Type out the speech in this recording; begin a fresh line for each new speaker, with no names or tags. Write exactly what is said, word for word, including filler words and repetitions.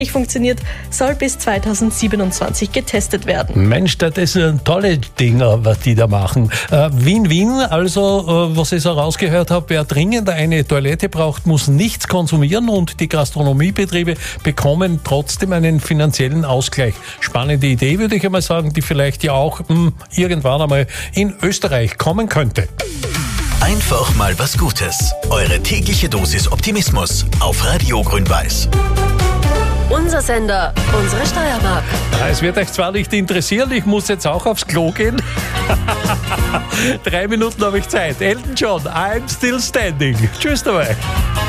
funktioniert, soll bis zweitausendsiebenundzwanzig getestet werden.
Mensch, das sind tolle Dinge, was die da machen. Äh, Win-Win, also äh, was ich so rausgehört habe, wer dringend eine Toilette braucht, muss nichts konsumieren und die Gastronomiebetriebe bekommen trotzdem einen finanziellen Ausgleich. Spannende Idee, würde ich einmal sagen, die vielleicht ja auch mh, irgendwann einmal in Österreich kommen könnte.
Einfach mal was Gutes. Eure tägliche Dosis Optimismus auf Radio Grün-Weiß.
Unser Sender, unsere Steiermark.
Es wird euch zwar nicht interessieren, ich muss jetzt auch aufs Klo gehen. Drei Minuten habe ich Zeit. Elton John, I'm Still Standing. Tschüss dabei.